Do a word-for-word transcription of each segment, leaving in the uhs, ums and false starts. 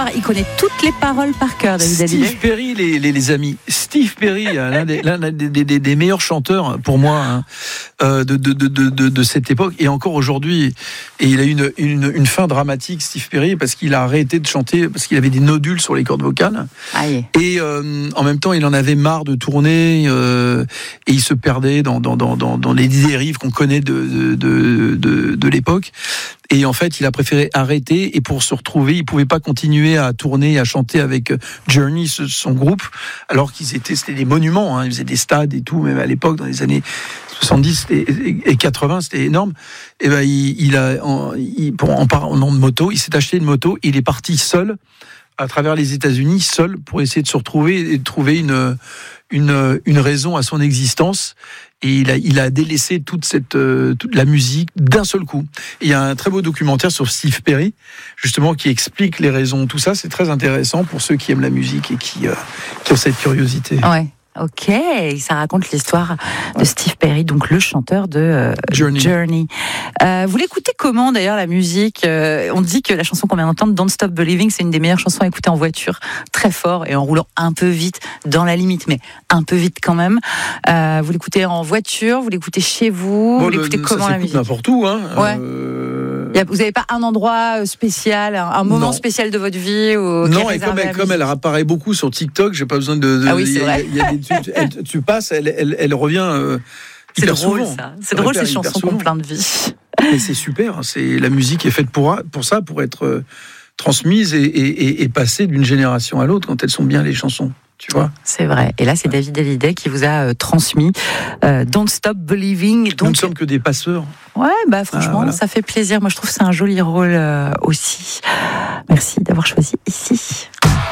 Il connaît toutes les paroles par cœur, David Hallyday. Steve Perry, les, les, les amis. Steve Perry, l'un des, l'un des, des, des meilleurs chanteurs pour moi hein, euh, de, de, de, de, de cette époque et encore aujourd'hui. Et il a eu une, une, une fin dramatique, Steve Perry, parce qu'il a arrêté de chanter parce qu'il avait des nodules sur les cordes vocales. Aïe. Et euh, en même temps, il en avait marre de tourner euh, et il se perdait dans, dans, dans, dans, dans les dérives qu'on connaît de, de, de, de l'époque. Et en fait, il a préféré arrêter et pour se retrouver, il pouvait pas continuer à tourner, à chanter avec Journey, son groupe, alors qu'ils étaient, c'était des monuments, hein, ils faisaient des stades et tout, même à l'époque, dans les années soixante-dix et quatre-vingts, c'était énorme. Et ben, il, il a, en, il, pour en parlant de moto, il s'est acheté une moto, il est parti seul à travers les États-Unis, seul, pour essayer de se retrouver et de trouver une, une, une raison à son existence. Et il a, il a délaissé toute cette, euh, toute la musique d'un seul coup. Et il y a un très beau documentaire sur Steve Perry, justement, qui explique les raisons. Tout ça, c'est très intéressant pour ceux qui aiment la musique et qui, euh, qui ont cette curiosité. Ouais. Ok, ça raconte l'histoire de Steve Perry, donc le chanteur de euh, Journey. Journey. Euh, vous l'écoutez comment d'ailleurs la musique euh, On dit que la chanson qu'on vient d'entendre, Don't Stop Believing, c'est une des meilleures chansons à écouter en voiture, très fort et en roulant un peu vite, dans la limite, mais un peu vite quand même. Euh, vous l'écoutez en voiture, vous l'écoutez chez vous, bon, vous l'écoutez le, comment ça la musique n'importe où, hein. Ouais. Euh... Vous n'avez pas un endroit spécial, un moment non. spécial de votre vie ou non, et comme, elle, comme elle apparaît beaucoup sur TikTok, j'ai pas besoin de. de ah oui, c'est y a, vrai. Y a des, tu, elle, tu passes, elle, elle, elle revient. Euh, c'est hyper drôle souvent. ça. C'est drôle ces chansons qui ont plein de vie. Et c'est super. C'est la musique est faite pour pour ça, pour être euh, transmise et, et, et passer d'une génération à l'autre quand elles sont bien les chansons. Tu vois. C'est vrai. Et là, c'est David Hallyday qui vous a euh, transmis euh, Don't Stop Believing. Donc... Nous ne sommes que des passeurs. Ouais, bah franchement, ah, voilà. Ça fait plaisir. Moi, je trouve que c'est un joli rôle euh, aussi. Merci d'avoir choisi ici.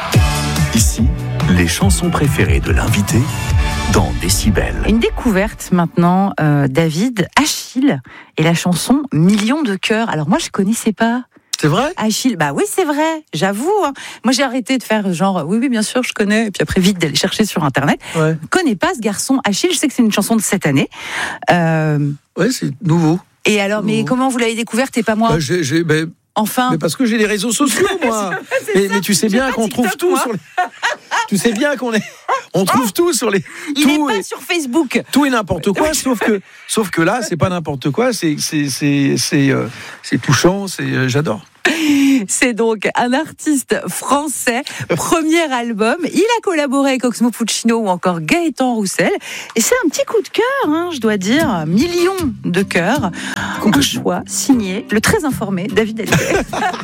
Ici, les chansons préférées de l'invité dans Décibel. Une découverte maintenant, euh, David, Achille et la chanson Millions de cœurs. Alors moi, je connaissais pas. C'est vrai ? Achille, bah oui, c'est vrai, j'avoue. Hein. Moi, j'ai arrêté de faire genre, oui, oui, bien sûr, je connais. Et puis après, vite d'aller chercher sur Internet. Ouais. Je connais pas ce garçon Achille. Je sais que c'est une chanson de cette année. Euh... Ouais, c'est nouveau. Et alors, nouveau. Mais comment vous l'avez découverte et pas moi ? bah, j'ai, j'ai, bah... Enfin. Mais parce que j'ai les réseaux sociaux, moi. mais, mais tu sais bien qu'on trouve tout sur les... Tu sais bien qu'on est... On trouve tout sur les... Il tout n'est pas est... sur Facebook. Tout et n'importe quoi, sauf que, sauf que là, c'est pas n'importe quoi. C'est, c'est, c'est, c'est, euh, c'est touchant. C'est, euh, j'adore. C'est donc un artiste français, premier album. Il a collaboré avec Oxmo Puccino ou encore Gaëtan Roussel. Et c'est un petit coup de cœur, hein, je dois dire. Millions de cœurs. Un choix signé le très informé David Hallyday.